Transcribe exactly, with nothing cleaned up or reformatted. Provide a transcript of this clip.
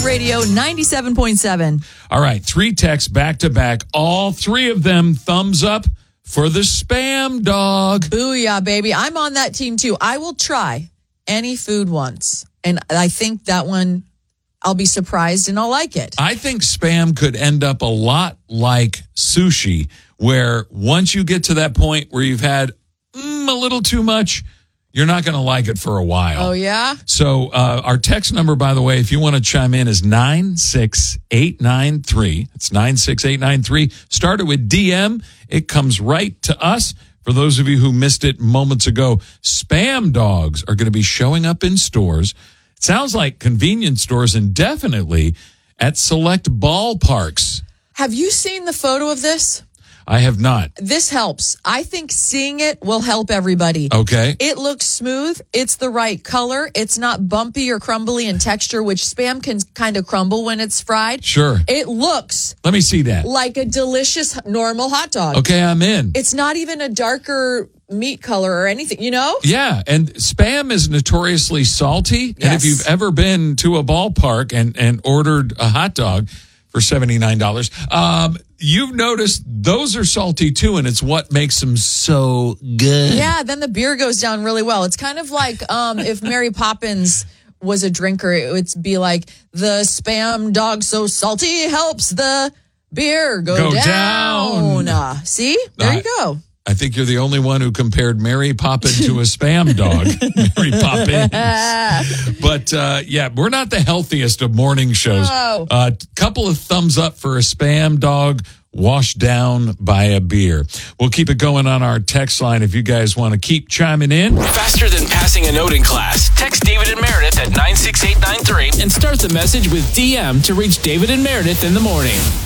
Radio ninety-seven point seven. All right, three texts back to back. All three of them thumbs up for the Spam Dog. Booyah, baby. I'm on that team too. I will try any food once. And I think that one, I'll be surprised and I'll like it. I think Spam could end up a lot like sushi, where once you get to that point where you've had mm, a little too much, you're not going to like it for a while. Oh, yeah? So uh, our text number, by the way, if you want to chime in, is nine six eight nine three. It's nine six eight nine three. Started with D M. It comes right to us. For those of you who missed it moments ago, Spam Dogs are going to be showing up in stores. It sounds like convenience stores and definitely at select ballparks. Have you seen the photo of this? I have not. This helps. I think seeing it will help everybody. Okay. It looks smooth. It's the right color. It's not bumpy or crumbly in texture, which Spam can kind of crumble when it's fried. Sure. It looks Let me see that. like a delicious normal hot dog. Okay, I'm in. It's not even a darker meat color or anything, you know? Yeah, and Spam is notoriously salty. Yes. And if you've ever been to a ballpark and, and ordered a hot dog for seventy-nine dollars, um, you've noticed those are salty too, and it's what makes them so good. Yeah, then the beer goes down really well. It's kind of like um, if Mary Poppins was a drinker, it would be like the Spam Dog so salty helps the beer go, Go down. down. Uh, see? There Uh, you go. I think you're the only one who compared Mary Poppin to a Spam Dog. Mary Poppins. But, uh, yeah, we're not the healthiest of morning shows. A No. uh, couple of thumbs up for a Spam Dog washed down by a beer. We'll keep it going on our text line if you guys want to keep chiming in. Faster than passing a note in class. Text David and Meredith at nine six eight nine three and start the message with D M to reach David and Meredith in the morning.